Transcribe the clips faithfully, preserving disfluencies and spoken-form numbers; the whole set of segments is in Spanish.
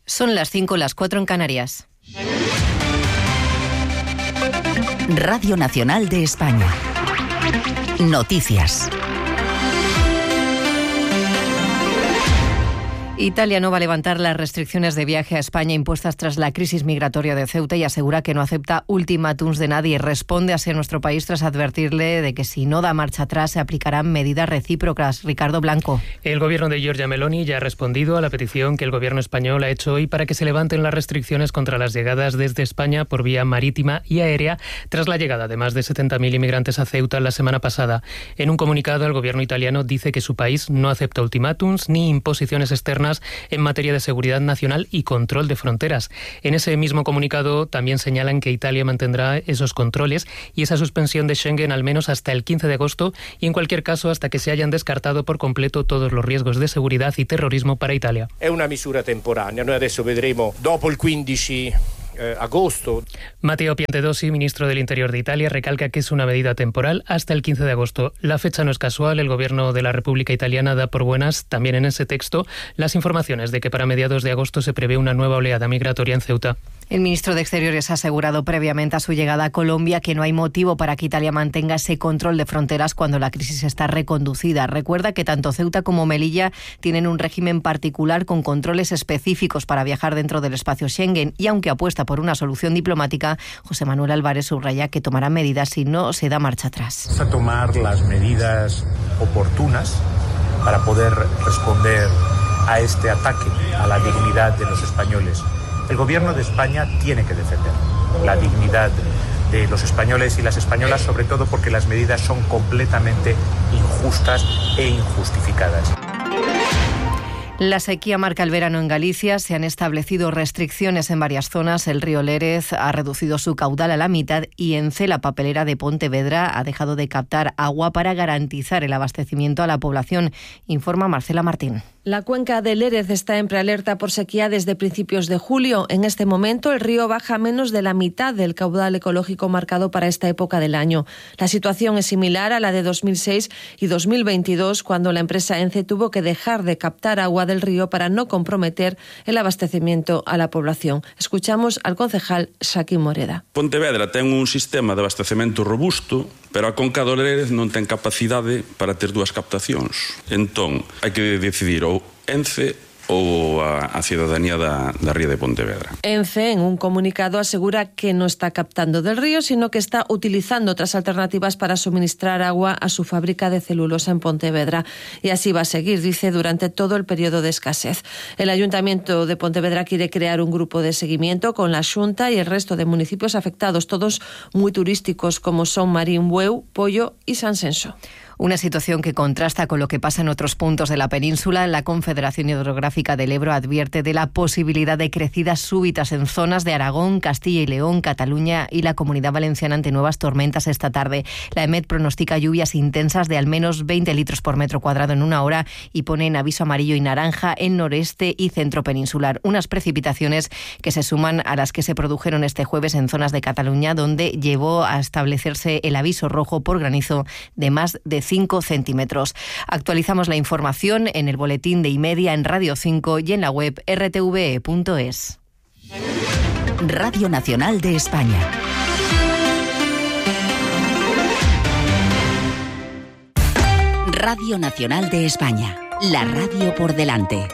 Son las cinco, las cuatro en Canarias. Radio Nacional de España. Noticias. Italia no va a levantar las restricciones de viaje a España impuestas tras la crisis migratoria de Ceuta y asegura que no acepta ultimátums de nadie. Responde hacia nuestro país tras advertirle de que si no da marcha atrás se aplicarán medidas recíprocas. Ricardo Blanco. El gobierno de Giorgia Meloni ya ha respondido a la petición que el gobierno español ha hecho hoy para que se levanten las restricciones contra las llegadas desde España por vía marítima y aérea tras la llegada de más de setenta mil inmigrantes a Ceuta la semana pasada. En un comunicado, el gobierno italiano dice que su país no acepta ultimátums ni imposiciones externas en materia de seguridad nacional y control de fronteras. En ese mismo comunicado también señalan que Italia mantendrá esos controles y esa suspensión de Schengen al menos hasta el quince de agosto y en cualquier caso hasta que se hayan descartado por completo todos los riesgos de seguridad y terrorismo para Italia. È una misura temporanea. Noi adesso vedremo dopo il quindici agosto. Matteo Piantedosi, ministro del Interior de Italia, recalca que es una medida temporal hasta el quince de agosto. La fecha no es casual. El gobierno de la República Italiana da por buenas, también en ese texto, las informaciones de que para mediados de agosto se prevé una nueva oleada migratoria en Ceuta. El ministro de Exteriores ha asegurado previamente a su llegada a Colombia que no hay motivo para que Italia mantenga ese control de fronteras cuando la crisis está reconducida. Recuerda que tanto Ceuta como Melilla tienen un régimen particular con controles específicos para viajar dentro del espacio Schengen y aunque apuesta por una solución diplomática, José Manuel Álvarez subraya que tomará medidas si no se da marcha atrás. Vamos a tomar las medidas oportunas para poder responder a este ataque a la dignidad de los españoles. El gobierno de España tiene que defender la dignidad de los españoles y las españolas, sobre todo porque las medidas son completamente injustas e injustificadas. La sequía marca el verano en Galicia. Se han establecido restricciones en varias zonas. El río Lérez ha reducido su caudal a la mitad y Ence, la papelera de Pontevedra, ha dejado de captar agua para garantizar el abastecimiento a la población, informa Marcela Martín. La cuenca del Lérez está en prealerta por sequía desde principios de julio. En este momento el río baja menos de la mitad del caudal ecológico marcado para esta época del año. La situación es similar a la de dos mil seis y dos mil veintidós, cuando la empresa Ence tuvo que dejar de captar agua del río para no comprometer el abastecimiento a la población. Escuchamos al concejal Xaquín Moreda. Pontevedra ten un sistema de abastecemento robusto, pero a conca do Lérez non ten capacidade para ter dúas captacións. Entón, hai que decidir ou Ence ou a, a ciudadanía da, da ría de Pontevedra. Ence, en un comunicado, asegura que no está captando del río, sino que está utilizando otras alternativas para suministrar agua a su fábrica de celulosa en Pontevedra. Y así va a seguir, dice, durante todo el periodo de escasez. El Ayuntamiento de Pontevedra quiere crear un grupo de seguimiento con la Xunta y el resto de municipios afectados, todos muy turísticos, como son Marín, Bueu, Pollo y San Senso. Una situación que contrasta con lo que pasa en otros puntos de la península. La Confederación Hidrográfica del Ebro advierte de la posibilidad de crecidas súbitas en zonas de Aragón, Castilla y León, Cataluña y la Comunidad Valenciana ante nuevas tormentas esta tarde. La EMET pronostica lluvias intensas de al menos veinte litros por metro cuadrado en una hora y pone en aviso amarillo y naranja en noreste y centro peninsular. Unas precipitaciones que se suman a las que se produjeron este jueves en zonas de Cataluña, donde llevó a establecerse el aviso rojo por granizo de más de cinco centímetros. Actualizamos la información en el boletín de Imedia, en Radio cinco y en la web erre te ve e punto es. Radio Nacional de España. Radio Nacional de España. La radio por delante.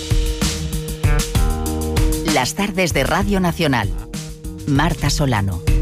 Las tardes de Radio Nacional. Marta Solano.